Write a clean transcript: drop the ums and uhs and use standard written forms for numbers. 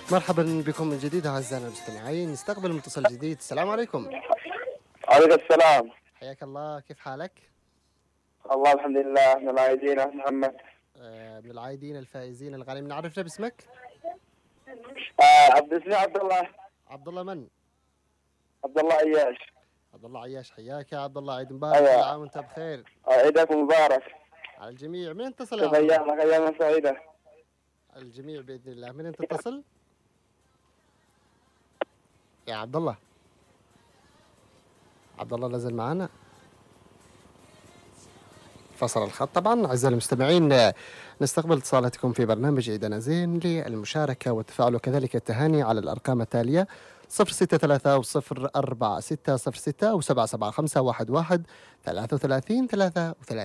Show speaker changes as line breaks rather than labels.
مرحبا بكم من جديد أعزائنا المستمعين، نستقبل متصل جديد. السلام عليكم.
عليك السلام.
حياك الله، كيف حالك؟
الله الحمد لله، من العايدين يا محمد.
من العايدين الفائزين الغالبين. نعرفنا باسمك؟
اسمي عبد الله.
عبد الله من؟
عبد الله عياش.
عبد الله عياش، حياك يا عبد الله، عيد مبارك، كل
ايوه،
عام وانت بخير.
عيدكم مبارك.
على الجميع. من اتصل يا
كيف
عبد الله؟
ايامك؟ ايام سعيدة.
الجميع بإذن الله. من انت تتصل؟ يا عبد الله. عبد الله نزل معنا، فصل الخط. طبعا أعزائي المستمعين، نستقبل اتصالاتكم في برنامج عيدنا زين للمشاركة والتفاعل وكذلك التهاني على الأرقام التالية: 063 و046 06 و775 11 33 33.